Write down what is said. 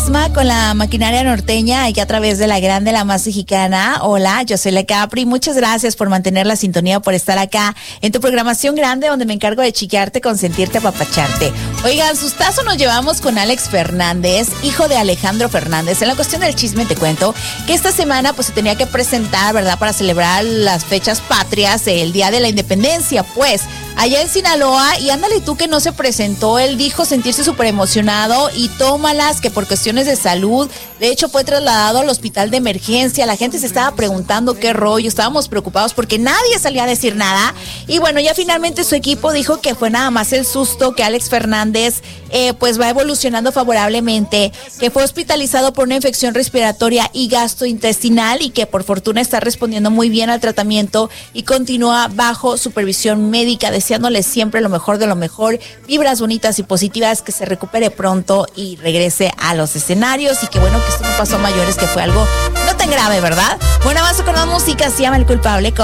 Ledesma con la maquinaria norteña aquí a través de la grande, la más mexicana. Hola, yo soy La Capri. Muchas gracias por mantener la sintonía, por estar acá en tu programación grande donde me encargo de chiquearte, consentirte, apapacharte. Oigan, sustazo nos llevamos con Alex Fernández, hijo de Alejandro Fernández. En la cuestión del chisme te cuento que esta semana pues se tenía que presentar, ¿verdad? Para celebrar las fechas patrias, el Día de la Independencia, pues allá en Sinaloa, y ándale tú que no se presentó. Él dijo sentirse súper emocionado y tómalas, que por cuestiones de salud, de hecho fue trasladado al hospital de emergencia. La gente se estaba preguntando qué rollo, estábamos preocupados porque nadie salía a decir nada, y bueno, ya finalmente su equipo dijo que fue nada más el susto, que Alex Fernández pues va evolucionando favorablemente, que fue hospitalizado por una infección respiratoria y gastrointestinal y que por fortuna está respondiendo muy bien al tratamiento y continúa bajo supervisión médica, deseándole siempre lo mejor de lo mejor, vibras bonitas y positivas, que se recupere pronto y regrese a los escenarios, y que bueno que esto no pasó a mayores, que fue algo no tan grave, ¿verdad? Bueno, vamos con la música, se llama El Culpable con